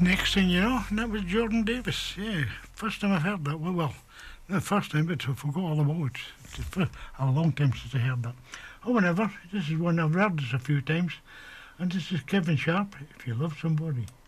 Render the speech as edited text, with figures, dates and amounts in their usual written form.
Next thing you know, and that was Jordan Davis. Yeah, first time I've heard that. Well, not the first time, but I forgot all about it. It's a long time since I heard that. Oh, whenever. This is one I've heard this a few times. And this is Kevin Sharp, If You Love Somebody.